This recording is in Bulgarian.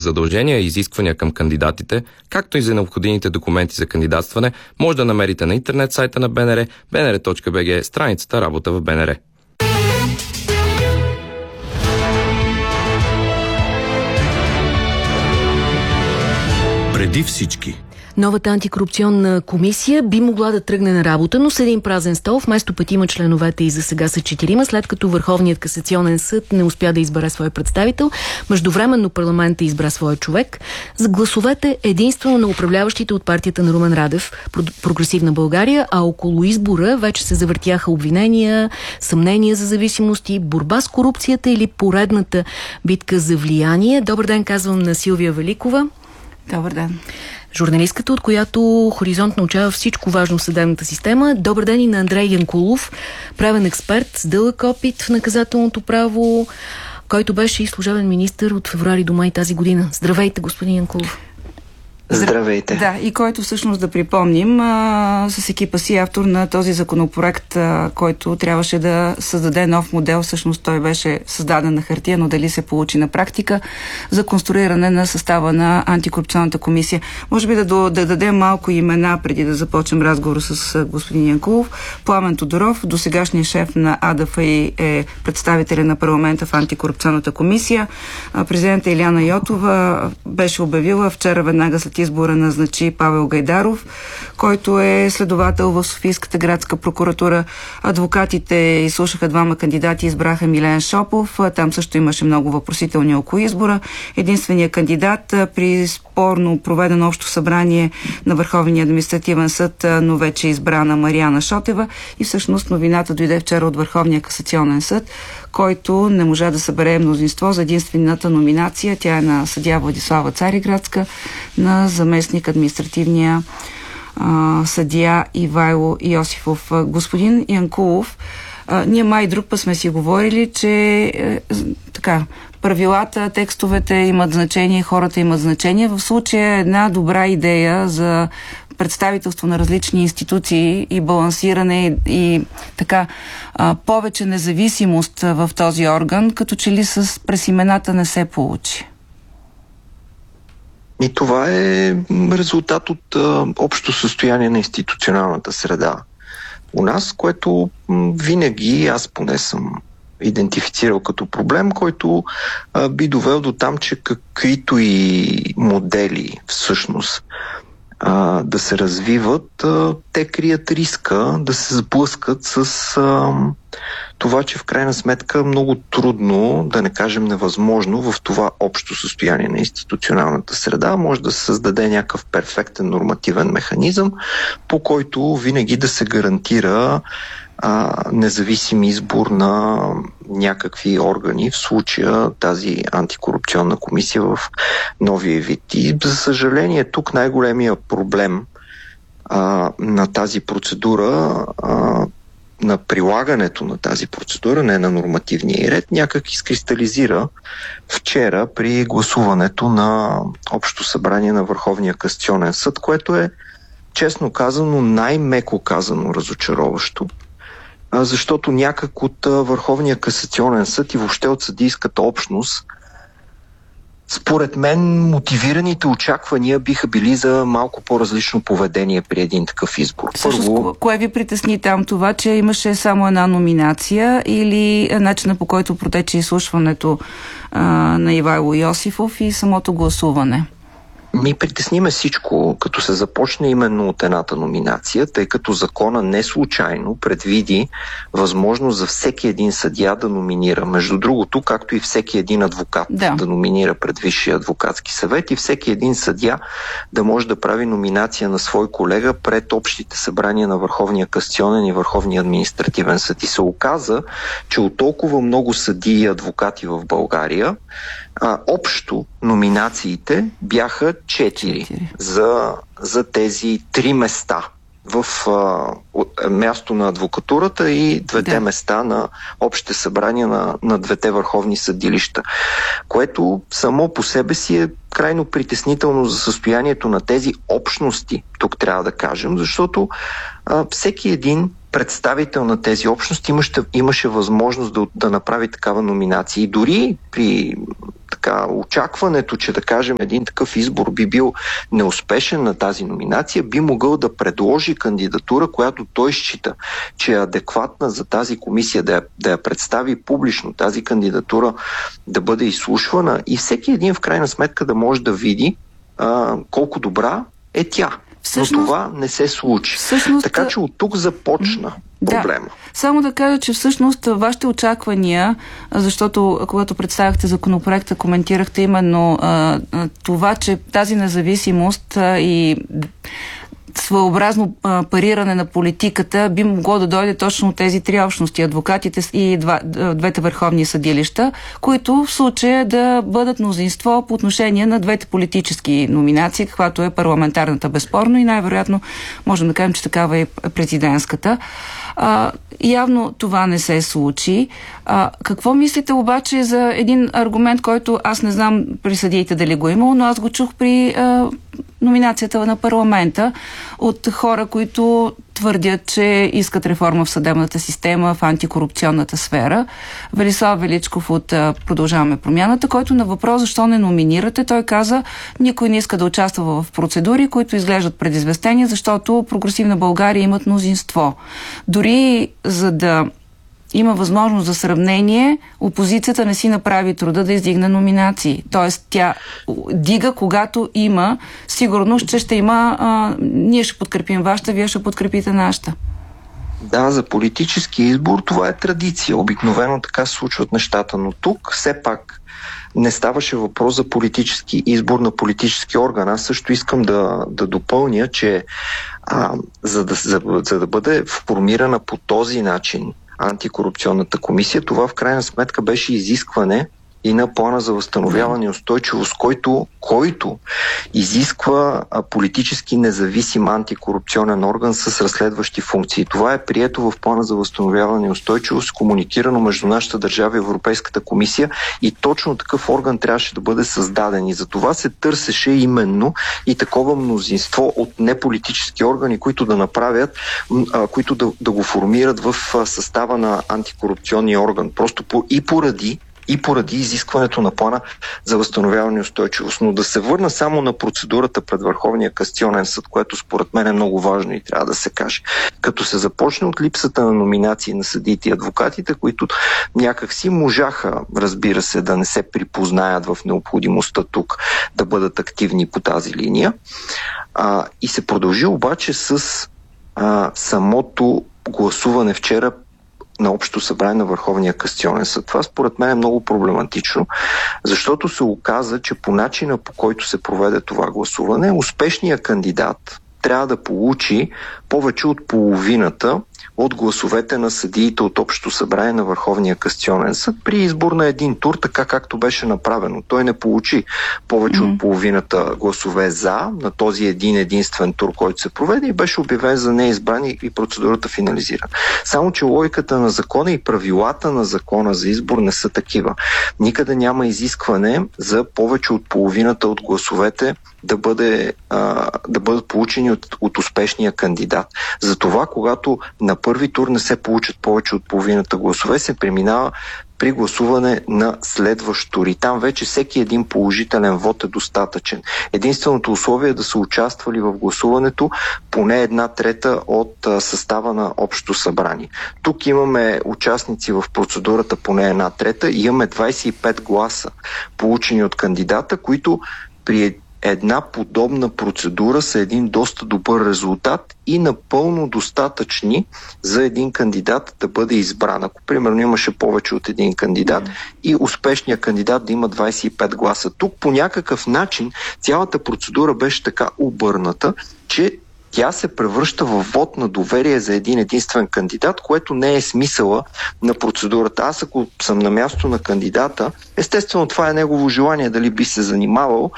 задължения и изисквания към кандидатите, както и за необходимите документи за кандидатстване, може да намерите на интернет сайта на БНР, bnr.bg, страницата Работа в БНР. Преди всички. Новата антикорупционна комисия би могла да тръгне на работа, но с един празен стол, вместо 5 членовете и за сега са 4, след като Върховният касационен съд не успя да избере свой представител. Междувременно парламентът избра своя човек. За гласовете единствено на управляващите от партията на Румен Радев, Прогресивна България, а около избора вече се завъртяха обвинения, съмнения за зависимости, борба с корупцията или поредната битка за влияние. Добър ден, казвам на Силвия Великова. Добър ден. Журналистката, от която Хоризонт научава всичко важно в съдебната система. Добър ден и на Андрей Янкулов, правен експерт с дълъг опит в наказателното право, който беше и служебен министър от февруари до май тази година. Здравейте, господин Янкулов. Здравейте. Да, и който всъщност да припомним с екипа си автор на този законопроект, който трябваше да създаде нов модел. Всъщност той беше създаден на хартия, но дали се получи на практика за конструиране на състава на антикорупционната комисия. Може би да дадем малко имена преди да започнем разговор с господин Янкулов. Пламен Тодоров, досегашният шеф на АДФИ, е представителя на парламента в антикорупционната комисия. Президента Илияна Йотова беше обявила вчера веднага след избора назначи Павел Гайдаров, който е следовател в Софийската градска прокуратура. Адвокатите изслушаха двама кандидати, избраха Милен Шопов. Там също имаше много въпросителни около избора. Единственият кандидат при спорно проведено общо събрание на Върховния административен съд, но вече избрана Мариана Шотева. И всъщност новината дойде вчера от Върховния касационен съд, който не можа да събере мнозинство за единствената номинация. Тя е на съдия Владислава Цариградска, на заместник административния съдия Ивайло Йосифов. Господин Янкулов, ние май друг път сме си говорили, че правилата, текстовете имат значение, хората имат значение. В случая е една добра идея за представителство на различни институции и балансиране и повече независимост в този орган, като че ли през имената не се получи. И това е резултат от общо състояние на институционалната среда у нас, което винаги аз поне съм идентифицирал като проблем, който би довел до там, че каквито и модели всъщност да се развиват, те крият риска да се сблъскат с това, че в крайна сметка много трудно, да не кажем невъзможно, в това общо състояние на институционалната среда може да се създаде някакъв перфектен нормативен механизъм, по който винаги да се гарантира независим избор на някакви органи, в случая тази антикорупционна комисия в новия вид. И за съжаление тук най-големия проблем на тази процедура, на прилагането на тази процедура, не на нормативния ред, някак изкристализира вчера при гласуването на Общо събрание на Върховния касационен съд, което е, честно казано, най-меко казано разочароващо. Защото някак от Върховния касационен съд и въобще от съдийската общност, според мен, мотивираните очаквания биха били за малко по-различно поведение при един такъв избор. Първо, кое ви притесни там? Това, че имаше само една номинация или начина, по който протече изслушването на Ивайло Йосифов и самото гласуване? Ми притесниме всичко, като се започне именно от едната номинация, тъй като закона не случайно предвиди възможност за всеки един съдия да номинира. Между другото, както и всеки един адвокат да номинира пред Висшия адвокатски съвет и всеки един съдия да може да прави номинация на свой колега пред общите събрания на Върховния касационен и Върховния административен съд. И се оказа, че от толкова много съдии и адвокати в България, общо номинациите бяха 4 за тези 3 места в място на адвокатурата и двете места на общите събрания на двете върховни съдилища, което само по себе си е крайно притеснително за състоянието на тези общности, тук трябва да кажем, защото всеки един представител на тези общности имаше възможност да направи такава номинация. И дори при очакването, че да кажем един такъв избор би бил неуспешен на тази номинация, би могъл да предложи кандидатура, която той счита, че е адекватна за тази комисия, да я представи публично, тази кандидатура да бъде изслушвана и всеки един в крайна сметка да може да види колко добра е тя. Всъщност, но това не се случи. Така че от тук започна проблема. Да. Само да кажа, че всъщност вашите очаквания, защото когато представяхте законопроекта, коментирахте именно това, че тази независимост и своеобразно париране на политиката би могло да дойде точно от тези три общности, адвокатите и двете върховни съдилища, които в случая да бъдат мнозинство по отношение на двете политически номинации, каквато е парламентарната безспорно и най-вероятно можем да кажем, че такава е президентската. Явно това не се случи. Какво мислите обаче за един аргумент, който аз не знам при съдиите дали го имало, но аз го чух при номинацията на парламента от хора, които твърдят, че искат реформа в съдебната система, в антикорупционната сфера. Велислав Величков от Продължаваме промяната, който на въпрос защо не номинирате, той каза, никой не иска да участва в процедури, които изглеждат предизвестени, защото Прогресивна България имат мнозинство. Дори за да има възможност за сравнение, опозицията не си направи труда да издигне номинации. Тоест тя дига, когато има сигурност, че ще има ние ще подкрепим вашата, вие ще подкрепите нашата. Да, за политически избор това е традиция. Обикновено така се случват нещата, но тук все пак не ставаше въпрос за политически избор на политически орган. Аз също искам да допълня, че за да бъде формирана по този начин антикорупционната комисия, това в крайна сметка беше изискване и на плана за възстановяване и устойчивост, който изисква политически независим антикорупционен орган с разследващи функции. Това е прието в плана за възстановяване и устойчивост, комуникирано между нашата държава и Европейската комисия и точно такъв орган трябваше да бъде създаден. И за това се търсеше именно и такова мнозинство от неполитически органи, които да направят, които да го формират в състава на антикорупционния орган. Просто поради изискването на плана за възстановяване и устойчивост. Но да се върна само на процедурата пред Върховния касационен съд, което според мен е много важно и трябва да се каже. Като се започне от липсата на номинации на съдиите и адвокатите, които някак си можаха, разбира се, да не се припознаят в необходимостта тук да бъдат активни по тази линия. И се продължи обаче с самото гласуване вчера на Общо събрание на Върховния касационен съд. Това според мен е много проблематично, защото се оказа, че по начина, по който се проведе това гласуване, успешният кандидат трябва да получи повече от половината от гласовете на съдиите от Общото събрание на Върховния касационен съд при избор на един тур, така както беше направено. Той не получи повече от половината гласове за на този единствен тур, който се проведе и беше обявен за неизбран и процедурата финализирана. Само че логиката на закона и правилата на закона за избор не са такива. Никъде няма изискване за повече от половината от гласовете да бъдат получени от успешния кандидат. Затова, когато на първи тур не се получат повече от половината гласове, се преминава при гласуване на следващ тур. И там вече всеки един положителен вод е достатъчен. Единственото условие е да са участвали в гласуването поне 1/3 от състава на Общото събрание. Тук имаме участници в процедурата поне 1/3 и имаме 25 гласа получени от кандидата, които при една подобна процедура са един доста добър резултат и напълно достатъчни за един кандидат да бъде избран. Ако примерно имаше повече от един кандидат и успешният кандидат да има 25 гласа. Тук по някакъв начин цялата процедура беше така обърната, че тя се превръща в вод на доверие за един единствен кандидат, което не е смисъла на процедурата. Аз ако съм на място на кандидата, естествено това е негово желание дали би се занимавал